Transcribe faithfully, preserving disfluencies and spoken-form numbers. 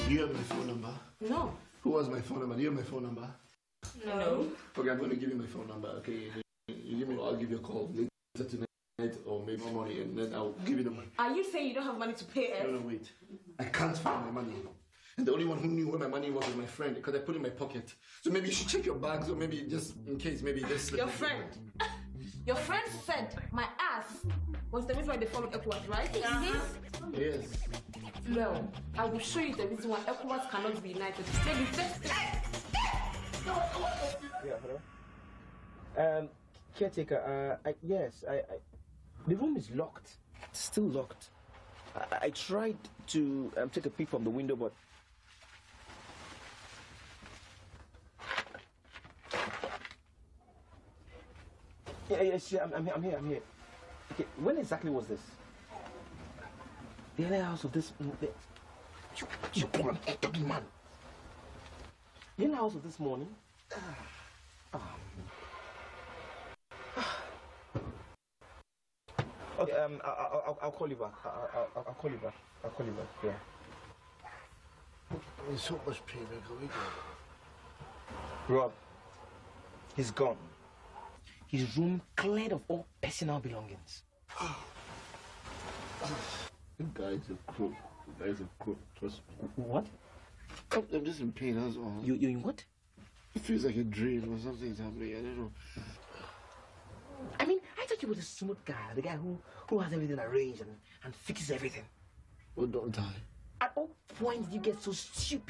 Do you have my phone number? No. Who has my phone number? Do you have my phone number? No. Okay, I'm going to give you my phone number. Okay, you give me, I'll give you a call later tonight or maybe morning, and then I'll give you the money. Are you saying you don't have money to pay us? No, no, wait. I can't find my money. And the only one who knew where my money was was my friend, because I put it in my pocket. So maybe you should check your bags, or maybe just in case, maybe just slip. Your friend. Your friend said my ass was the reason why they followed ECOWAS, right? Yes. Yes. Well, I will show you the reason why ECOWAS cannot be united. Maybe just... Yeah, hello? Um, caretaker, uh, I, yes, I, I, the room is locked. It's still locked. I, I tried to um, take a peek from the window, but... Yeah, yes, yeah, I'm, I'm here, I'm here, I'm here. Okay, when exactly was this? The other house of this... The, You, you poor talking man. the other house of this morning? Ah. Okay, um, I, I, I'll, I'll call you back. I, I, I'll, I'll call you back. I'll call you back, yeah. I'm in so much pain, man. Can we go? Rob, he's gone. His room cleared of all personal belongings. The guy's a crook. The guy's a crook. Trust me. What? I'm, I'm just in pain, that's all. You, you in what? It feels like a dream or something's happening. I don't know. I mean, I thought you were the smooth guy, the guy who, who has everything arranged and, and fixes everything. Well, don't die. At what point did you get so stupid?